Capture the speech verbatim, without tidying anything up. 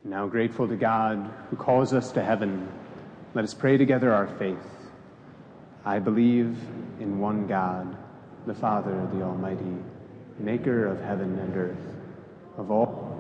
Now grateful to God who calls us to heaven, let us pray together our faith. I believe in one God, the Father, the Almighty, maker of heaven and earth, of all